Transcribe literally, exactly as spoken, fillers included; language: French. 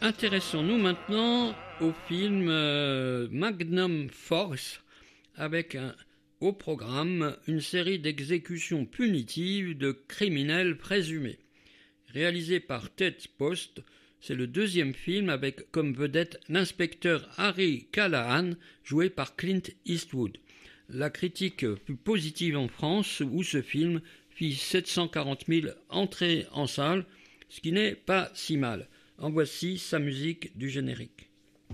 Intéressons-nous maintenant au film euh, Magnum Force avec un, au programme une série d'exécutions punitives de criminels présumés. Réalisé par Ted Post, c'est le deuxième film avec comme vedette l'inspecteur Harry Callahan, joué par Clint Eastwood. La critique fut positive en France où ce film fit sept cent quarante mille entrées en salle, ce qui n'est pas si mal. En voici sa musique du générique.